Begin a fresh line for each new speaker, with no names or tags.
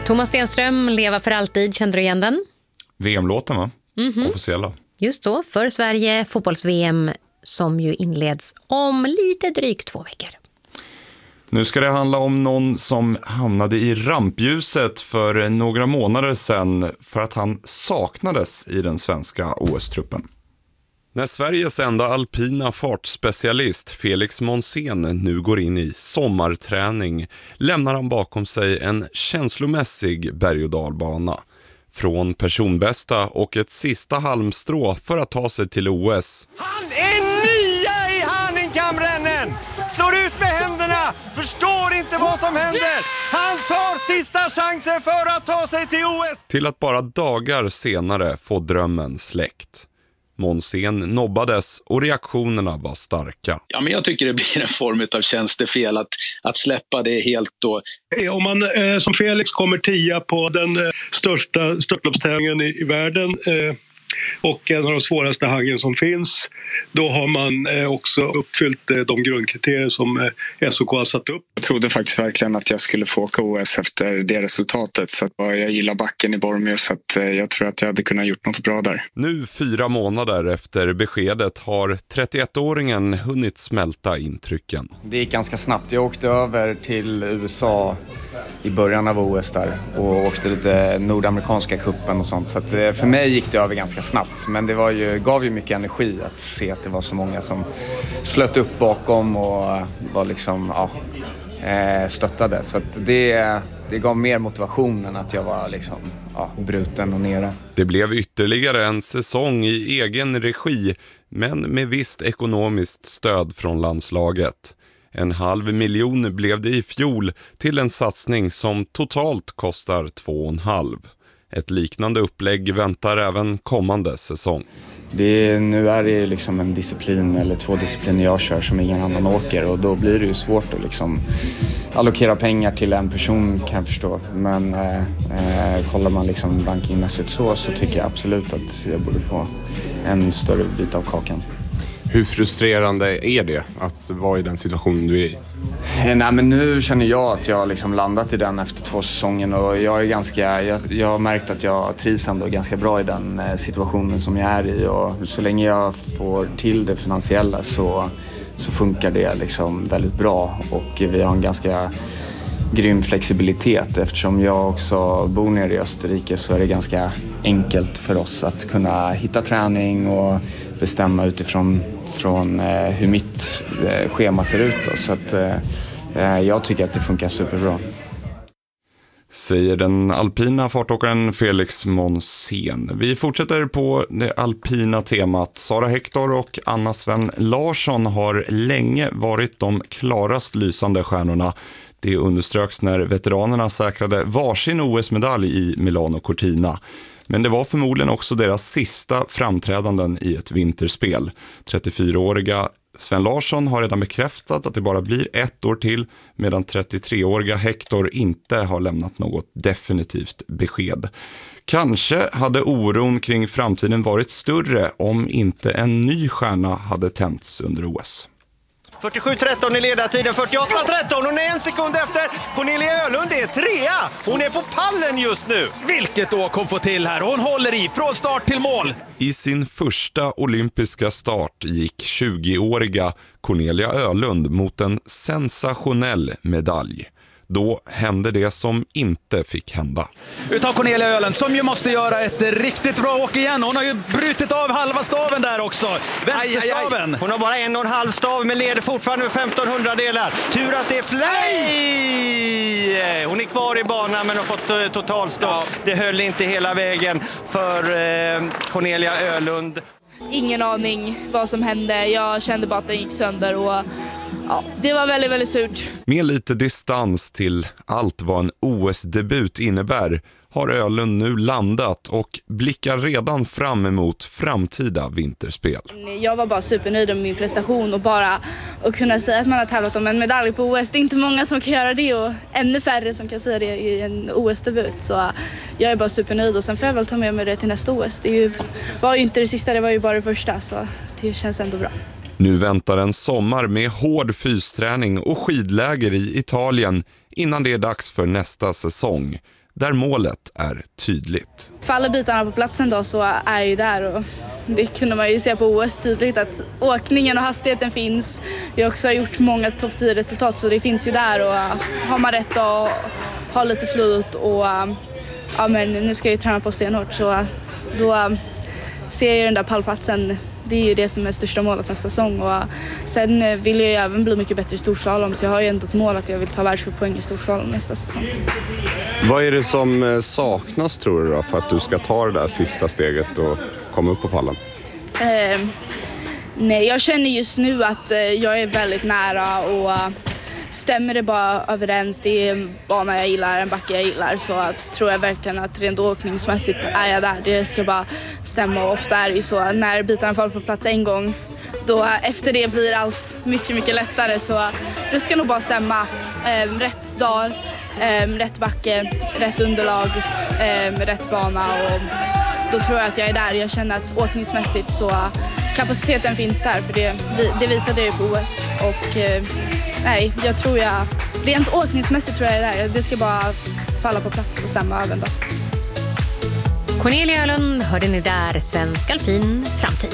Thomas Stenström, Leva för alltid, kände du igen den?
VM-låten, va? Officiella.
Just så, för Sverige, fotbolls-VM som ju inleds om lite drygt 2 veckor.
Nu ska det handla om någon som hamnade i rampljuset för några månader sedan för att han saknades i den svenska OS-truppen. När Sveriges enda alpina fartspecialist Felix Monsén nu går in i sommarträning lämnar han bakom sig en känslomässig berg- och dalbana. Från personbästa och ett sista halmstrå för att ta sig till OS.
Han är nia i Hahnenkammrennen! Slår ut med händerna! Förstår inte vad som händer! Han tar sista chansen för att ta sig till OS!
Till att bara dagar senare få drömmen släckt. Monsén nobbades och reaktionerna var starka.
Ja, men jag tycker det blir en form av tjänstefel att släppa det helt då.
Om man som Felix kommer 10 på den största störtloppstävlingen i världen och en av de svåraste hangen som finns, då har man också uppfyllt de grundkriterier som SOK har satt upp.
Jag trodde faktiskt verkligen att jag skulle få åka OS efter det resultatet, så att jag gillar backen i Bormio, så att jag tror att jag hade kunnat gjort något bra där.
Nu 4 månader efter beskedet har 31-åringen hunnit smälta intrycken.
Det gick ganska snabbt. Jag åkte över till USA i början av OS där och åkte lite nordamerikanska kuppen och sånt, så att för mig gick det över ganska snabbt, men det gav ju mycket energi att se att det var så många som slöt upp bakom och var liksom stöttade, så att det gav mer motivation än att jag var liksom bruten och nere.
Det blev ytterligare en säsong i egen regi, men med visst ekonomiskt stöd från landslaget. 500 000 blev det i fjol till en satsning som totalt kostar 2,5. Ett liknande upplägg väntar även kommande säsong.
Nu är det liksom en disciplin eller 2 discipliner jag kör som ingen annan åker, och då blir det ju svårt att liksom allokera pengar till en person, kan jag förstå. Men kollar man liksom rankingmässigt så tycker jag absolut att jag borde få en större bit av kakan.
Hur frustrerande är det att vara i den situationen du är i?
Nej, men nu känner jag att jag har liksom landat i den efter 2 säsonger, och jag har märkt att jag trivs ändå ganska bra i den situationen som jag är i, och så länge jag får till det finansiella så funkar det liksom väldigt bra, och vi har en ganska grym flexibilitet. Eftersom jag också bor nere i Österrike så är det ganska enkelt för oss att kunna hitta träning och bestämma utifrån hur mitt schema ser ut då. Så att jag tycker att det funkar superbra.
Säger den alpina fartåkaren Felix Monsén. Vi fortsätter på det alpina temat. Sara Hector och Anna Sven Larsson har länge varit de klarast lysande stjärnorna. Det underströks när veteranerna säkrade varsin OS-medalj i Milano Cortina. Men det var förmodligen också deras sista framträdanden i ett vinterspel. 34-åriga Sven Larsson har redan bekräftat att det bara blir 1 år till, medan 33-åriga Hector inte har lämnat något definitivt besked. Kanske hade oron kring framtiden varit större om inte en ny stjärna hade tänts under OS.
47-13 i ledartiden, 48-13, hon är 1 sekund efter. Cornelia Ölund är 3:a. Hon är på pallen just nu.
Vilket åk hon får till här, hon håller i från start till mål.
I sin första olympiska start gick 20-åriga Cornelia Ölund mot en sensationell medalj. Då hände det som inte fick hända.
Utav Cornelia Ölund som ju måste göra ett riktigt bra åk igen. Hon har ju brutit av halva staven där också. Vänsterstaven.
Hon har bara 1,5 stav men leder fortfarande med 1500 delar. Tur att det är fly! Hon är kvar i banan men har fått totalstopp. Ja. Det höll inte hela vägen för Cornelia Ölund.
Ingen aning vad som hände. Jag kände bara att den gick sönder och ja, det var väldigt, väldigt surt.
Med lite distans till allt vad en OS-debut innebär har Ölund nu landat och blickar redan fram emot framtida vinterspel.
Jag var bara supernöjd med min prestation och bara att kunna säga att man har tävlat om en medalj på OS. Det är inte många som kan göra det och ännu färre som kan säga det i en OS-debut. Så jag är bara supernöjd och sen får jag väl ta med mig det till nästa OS. Det var ju inte det sista, det var ju bara det första, så det känns ändå bra.
Nu väntar en sommar med hård fysträning och skidläger i Italien innan det är dags för nästa säsong. där målet är tydligt.
Faller bitarna på platsen då så är jag ju där och det kunde man ju se på OS tydligt att åkningen och hastigheten finns. Jag också har gjort många topp 10-resultat så det finns ju där och har man rätt att ha lite flyt och ja, men nu ska jag ju träna på stenhårt så då ser jag ju den där pallplatsen. Det är ju det som är största målet nästa säsong och sen vill jag ju även bli mycket bättre i storslalom så jag har ju ändå ett mål att jag vill ta världscuppoäng i storslalom nästa säsong.
Vad är det som saknas tror du då för att du ska ta det där sista steget och komma upp på pallen?
Nej, jag känner just nu att jag är väldigt nära och stämmer det bara överens. Det är en bana jag gillar, en backe jag gillar så tror jag verkligen att rent åkningsmässigt är jag där. Det ska bara stämma och ofta är det ju så när bitarna faller på plats en gång då efter det blir allt mycket, mycket lättare så det ska nog bara stämma. Rätt dag, rätt backe, rätt underlag, rätt bana och då tror jag att jag är där. Jag känner att åkningsmässigt så kapaciteten finns där för det visade jag på OS och nej, jag tror rent åkningsmässigt tror jag är där. Det ska bara falla på plats och stämma även då.
Cornelia Öhlund hörde ni där, Svensk Alpin Framtid.